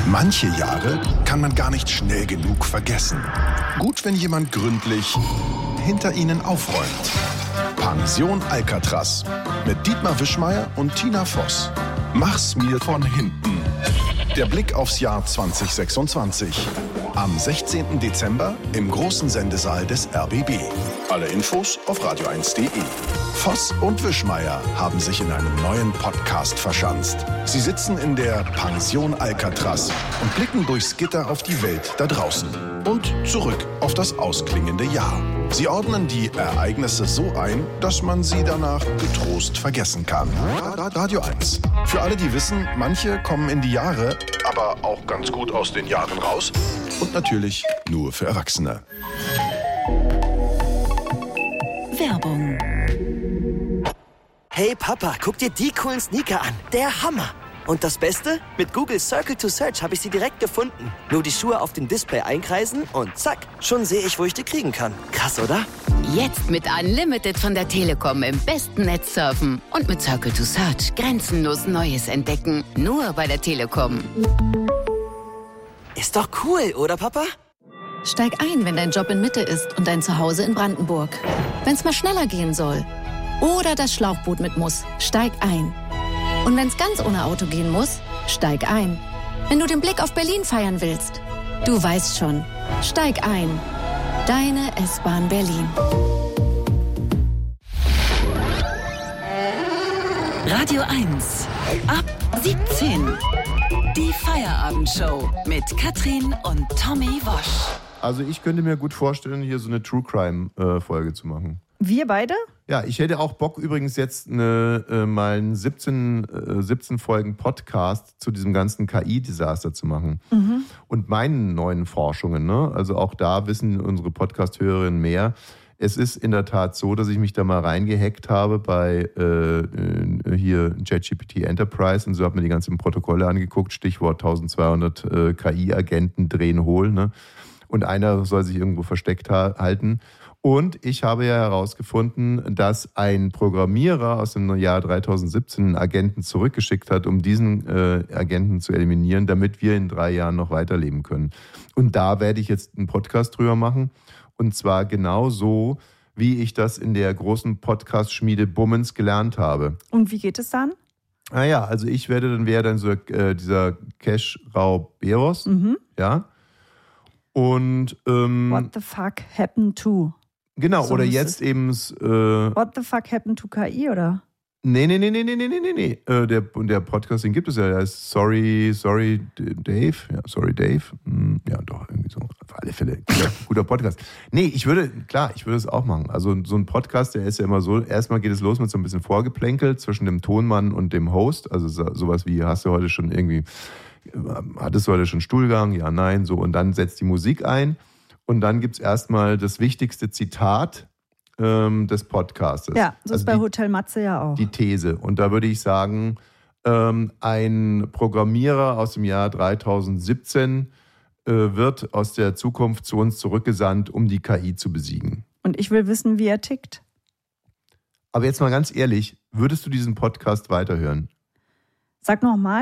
Manche Jahre kann man gar nicht schnell genug vergessen. Gut, wenn jemand gründlich hinter ihnen aufräumt. Pension Alcatraz mit Dietmar Wischmeier und Tina Voss. Mach's mir von hinten. Der Blick aufs Jahr 2026. Am 16. Dezember im großen Sendesaal des RBB. Alle Infos auf radio1.de. Voss und Wischmeier haben sich in einem neuen Podcast verschanzt. Sie sitzen in der Pension Alcatraz und blicken durchs Gitter auf die Welt da draußen und zurück auf das ausklingende Jahr. Sie ordnen die Ereignisse so ein, dass man sie danach getrost vergessen kann. Radio 1. Für alle, die wissen, manche kommen in die Jahre, aber auch ganz gut aus den Jahren raus. Und natürlich nur für Erwachsene. Werbung. Hey Papa, guck dir die coolen Sneaker an. Der Hammer. Und das Beste? Mit Google Circle to Search habe ich sie direkt gefunden. Nur die Schuhe auf dem Display einkreisen und zack, schon sehe ich, wo ich die kriegen kann. Krass, oder? Jetzt mit Unlimited von der Telekom im besten Netz surfen. Und mit Circle to Search grenzenlos Neues entdecken. Nur bei der Telekom. Ist doch cool, oder Papa? Steig ein, wenn dein Job in Mitte ist und dein Zuhause in Brandenburg. Wenn's mal schneller gehen soll. Oder das Schlauchboot mit muss. Steig ein. Und wenn's ganz ohne Auto gehen muss, steig ein. Wenn du den Blick auf Berlin feiern willst, du weißt schon. Steig ein. Deine S-Bahn Berlin. Radio 1. Ab 17. Die Feierabendshow mit Katrin und Tommy Wosch. Also ich könnte mir gut vorstellen, hier so eine True Crime Folge zu machen. Wir beide? Ja, ich hätte auch Bock übrigens jetzt mal einen 17 Folgen Podcast zu diesem ganzen KI-Desaster zu machen. Mhm. Und meinen neuen Forschungen, ne? Also auch da wissen unsere Podcast-Hörerinnen mehr. Es ist in der Tat so, dass ich mich da mal reingehackt habe bei hier ChatGPT Enterprise und so habe mir die ganzen Protokolle angeguckt, Stichwort 1200 KI-Agenten drehen holen, ne? Und einer soll sich irgendwo versteckt halten. Und ich habe ja herausgefunden, dass ein Programmierer aus dem Jahr 2017 einen Agenten zurückgeschickt hat, um diesen Agenten zu eliminieren, damit wir in 3 Jahren noch weiterleben können. Und da werde ich jetzt einen Podcast drüber machen. Und zwar genau so, wie ich das in der großen Podcast-Schmiede Bummens gelernt habe. Und wie geht es dann? Naja, also ich wäre dann so dieser Cash-Rauberos, ja. Und What the fuck happened to? Genau, so oder jetzt eben What the fuck happened to KI, oder? Nee. Der Podcast, den gibt es ja, der heißt Sorry Dave. Ja, Sorry Dave. Ja, doch, irgendwie so. Auf alle Fälle. Guter Podcast. Nee, ich würde es auch machen. Also so ein Podcast, der ist ja immer so, erstmal geht es los mit so ein bisschen Vorgeplänkel zwischen dem Tonmann und dem Host. Also sowas wie, hattest du heute schon Stuhlgang? Ja, nein, so. Und dann setzt die Musik ein. Und dann gibt es erstmal das wichtigste Zitat des Podcastes. Ja, das ist bei Hotel Matze ja auch. Die These. Und da würde ich sagen, ein Programmierer aus dem Jahr 2017 wird aus der Zukunft zu uns zurückgesandt, um die KI zu besiegen. Und ich will wissen, wie er tickt. Aber jetzt mal ganz ehrlich, würdest du diesen Podcast weiterhören? Sag nochmal.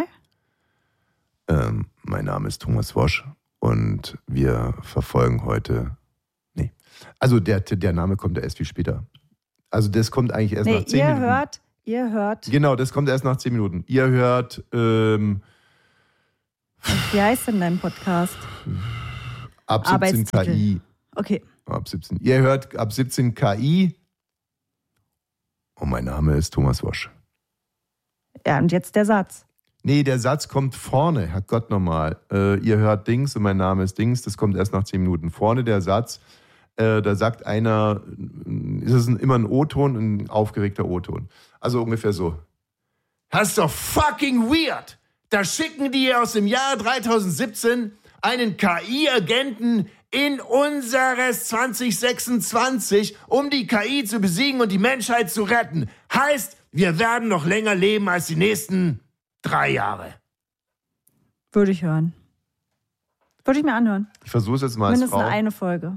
Mein Name ist Thomas Wosch. Und wir verfolgen heute. Nee. Also der Name kommt ja erst viel später. Also das kommt eigentlich erst nach 10 Minuten. Ihr hört. Genau, das kommt erst nach 10 Minuten. Ihr hört. Wie heißt denn dein Podcast? Ab 17 KI. Okay. Ab 17. Ihr hört ab 17 KI. Und mein Name ist Thomas Wosch. Ja, und jetzt der Satz. Nee, der Satz kommt vorne, Herrgott nochmal. Ihr hört Dings und mein Name ist Dings, das kommt erst nach 10 Minuten. Vorne der Satz, da sagt einer, ist es immer ein O-Ton, ein aufgeregter O-Ton. Also ungefähr so. Das ist doch fucking weird. Da schicken die aus dem Jahr 2017 einen KI-Agenten in unseres 2026, um die KI zu besiegen und die Menschheit zu retten. Heißt, wir werden noch länger leben als die nächsten 3 Jahre. Würde ich hören. Würde ich mir anhören. Ich versuche es jetzt mal als Mindestens Frau. eine Folge.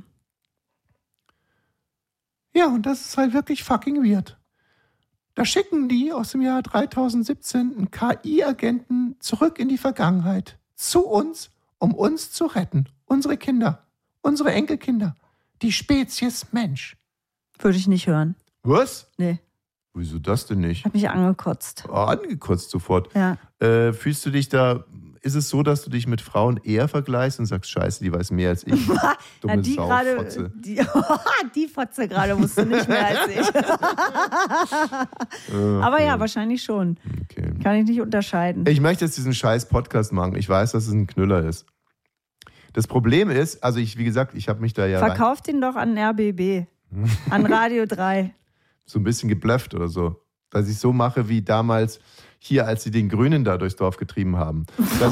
Ja, und das ist halt wirklich fucking weird. Da schicken die aus dem Jahr 2017 einen KI-Agenten zurück in die Vergangenheit zu uns, um uns zu retten. Unsere Kinder, unsere Enkelkinder, die Spezies Mensch. Würde ich nicht hören. Was? Nee. Wieso das denn nicht? Hat mich angekotzt. Oh, angekotzt sofort. Ja. Fühlst du dich da, ist es so, dass du dich mit Frauen eher vergleichst und sagst, scheiße, die weiß mehr als ich? Dumme die Sau, gerade, Fotze. die Fotze gerade wusste nicht mehr als ich. Aber ja, wahrscheinlich schon. Okay. Kann ich nicht unterscheiden. Ich möchte jetzt diesen scheiß Podcast machen. Ich weiß, dass es ein Knüller ist. Das Problem ist, also wie gesagt, ich habe mich da ja Verkauft ihn doch an RBB, an Radio 3. so ein bisschen geblufft oder so. Dass ich so mache wie damals hier, als sie den Grünen da durchs Dorf getrieben haben. Dass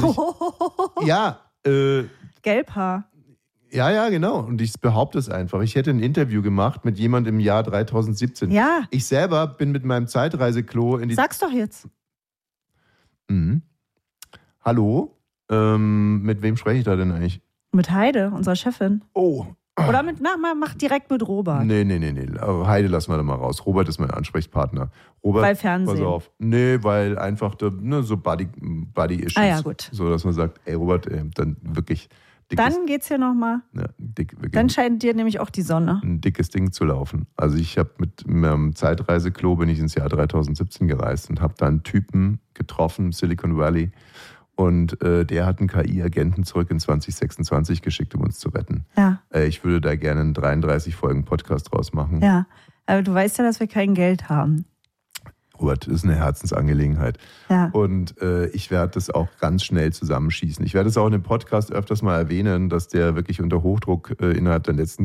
ich, Gelbhaar. Ja, genau. Und ich behaupte es einfach. Ich hätte ein Interview gemacht mit jemandem im Jahr 3017. Ja. Ich selber bin mit meinem Zeitreiseklo in die... Sag's doch jetzt. Hallo? Mit wem spreche ich da denn eigentlich? Mit Heide, unserer Chefin. Oh. Oder mach direkt mit Robert. Nee. Heide lassen wir da mal raus. Robert ist mein Ansprechpartner. Robert, weil Fernsehen. Pass auf. Nee, weil einfach so Buddy-Issues. Ah ja, gut. So, dass man sagt, ey Robert, dann wirklich dann geht's hier nochmal. Ja, dann scheint dir nämlich auch die Sonne. Ein dickes Ding zu laufen. Also ich habe mit meinem Zeitreiseklo bin ich ins Jahr 2017 gereist und habe da einen Typen getroffen, Silicon Valley. Und der hat einen KI-Agenten zurück in 2026 geschickt, um uns zu retten. Ja. Ich würde da gerne einen 33-Folgen-Podcast draus machen. Ja, aber du weißt ja, dass wir kein Geld haben. Robert, das ist eine Herzensangelegenheit. Ja. Und ich werde das auch ganz schnell zusammenschießen. Ich werde es auch in dem Podcast öfters mal erwähnen, dass der wirklich unter Hochdruck innerhalb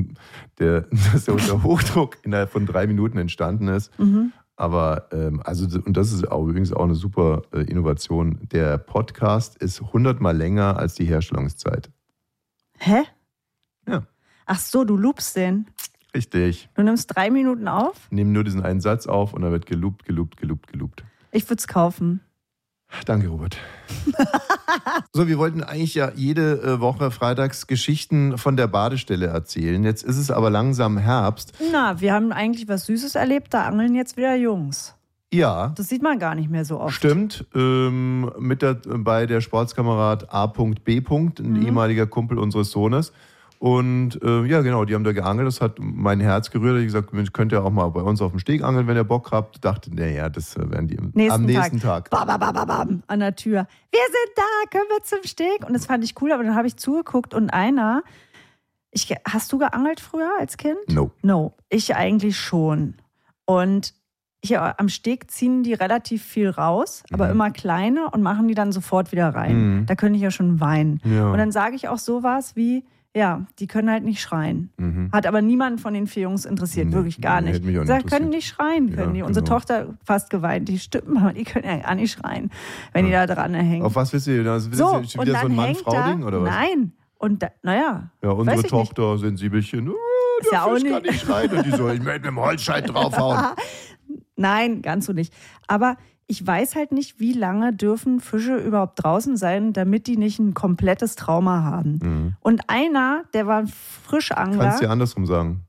von 3 Minuten entstanden ist. Mhm. Aber, und das ist auch, übrigens auch eine super Innovation. Der Podcast ist 100-mal länger als die Herstellungszeit. Hä? Ja. Ach so, du loopst den. Richtig. Du nimmst 3 Minuten auf? Nehmen nur diesen einen Satz auf und dann wird geloopt. Ich würde es kaufen. Danke, Robert. So, wir wollten eigentlich ja jede Woche freitags Geschichten von der Badestelle erzählen. Jetzt ist es aber langsam Herbst. Na, wir haben eigentlich was Süßes erlebt. Da angeln jetzt wieder Jungs. Ja. Das sieht man gar nicht mehr so oft. Stimmt. Bei der Sportskamerad A.B., ein ehemaliger Kumpel unseres Sohnes. Und ja, genau, die haben da geangelt. Das hat mein Herz gerührt. Ich gesagt, Mensch, könnt ihr auch mal bei uns auf dem Steg angeln, wenn ihr Bock habt. Dachte, naja, das werden die am nächsten Tag. Bam, an der Tür. Wir sind da, können wir zum Steg? Und das fand ich cool, aber dann habe ich zugeguckt und hast du geangelt früher als Kind? No, ich eigentlich schon. Und hier am Steg ziehen die relativ viel raus, aber immer kleine und machen die dann sofort wieder rein. Da könnte ich ja schon weinen. Ja. Und dann sage ich auch sowas wie, ja, die können halt nicht schreien. Hat aber niemanden von den 4 Jungs interessiert, wirklich gar nicht. Hätte mich auch Ich sage, nicht können nicht schreien, können die. Genau. Unsere Tochter fast geweint, die stimmt, aber die können ja gar nicht schreien, wenn die da dran hängen. Auf was willst du? Das ist So, jetzt wieder so ein Mann-Frau-Ding oder was? Nein. Und Ja, unsere Tochter, sensibelchen, Ist der ja auch Fisch nicht. kann nicht schreien. Und die so, ich möchte mit dem Holzscheit draufhauen. Nein, ganz so nicht. Aber ich weiß halt nicht, wie lange dürfen Fische überhaupt draußen sein, damit die nicht ein komplettes Trauma haben. Und einer, der war Frischangler. Kannst du dir andersrum sagen.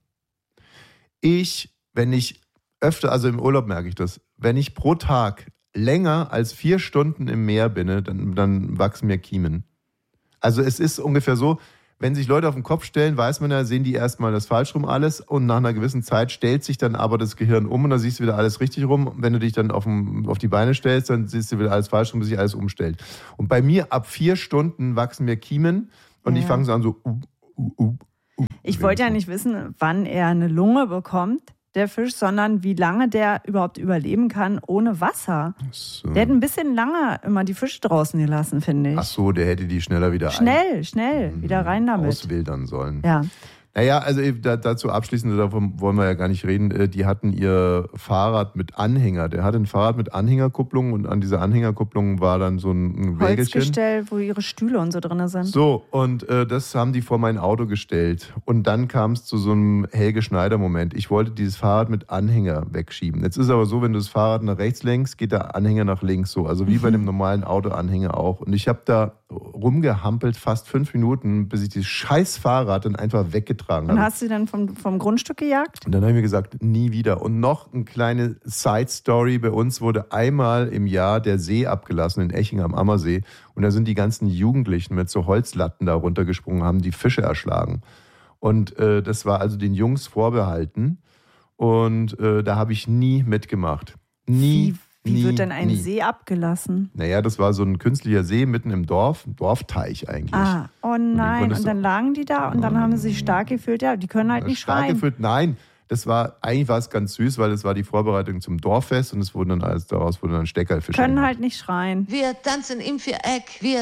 Wenn ich öfter, also im Urlaub merke ich das, wenn ich pro Tag länger als 4 Stunden im Meer bin, dann wachsen mir Kiemen. Also es ist ungefähr so, wenn sich Leute auf den Kopf stellen, weiß man ja, sehen die erstmal das falsch rum alles und nach einer gewissen Zeit stellt sich dann aber das Gehirn um und dann siehst du wieder alles richtig rum. Wenn du dich dann auf die Beine stellst, dann siehst du wieder alles falsch rum, bis sich alles umstellt. Und bei mir ab 4 Stunden wachsen mir Kiemen und ich fange so an so Ich wollte ja nicht wissen, wann er eine Lunge bekommt, der Fisch, sondern wie lange der überhaupt überleben kann ohne Wasser. So. Der hat ein bisschen lange immer die Fische draußen gelassen, finde ich. Ach so, der hätte die schneller wieder Schnell, wieder rein damit. auswildern sollen. Ja. Naja, also dazu abschließend, davon wollen wir ja gar nicht reden, die hatten ihr Fahrrad mit Anhänger. Der hatte ein Fahrrad mit Anhängerkupplung und an dieser Anhängerkupplung war dann so ein Wägelchen. Holzgestell, wo ihre Stühle und so drin sind. So, und das haben die vor mein Auto gestellt. Und dann kam es zu so einem Helge Schneider-Moment. Ich wollte dieses Fahrrad mit Anhänger wegschieben. Jetzt ist aber so, wenn du das Fahrrad nach rechts lenkst, geht der Anhänger nach links so. Also wie bei einem normalen Autoanhänger auch. Und ich habe da rumgehampelt, fast 5 Minuten, bis ich dieses scheiß Fahrrad dann einfach weggetragen habe. Und hast du dann vom Grundstück gejagt? Und dann habe ich mir gesagt, nie wieder. Und noch eine kleine Side-Story. Bei uns wurde einmal im Jahr der See abgelassen in Eching am Ammersee. Und da sind die ganzen Jugendlichen mit so Holzlatten da runtergesprungen, haben die Fische erschlagen. Und das war also den Jungs vorbehalten. Und da habe ich nie mitgemacht. Wie wird denn ein See abgelassen? Naja, das war so ein künstlicher See mitten im Dorf, ein Dorfteich eigentlich. Oh nein, und dann lagen die da und dann haben sie sich stark gefühlt. Ja, die können halt nicht schreien. Stark gefühlt, nein. Eigentlich war es ganz süß, weil das war die Vorbereitung zum Dorffest und daraus wurden dann Steckerlfische. Können halt nicht schreien. Wir tanzen im Viereck, wir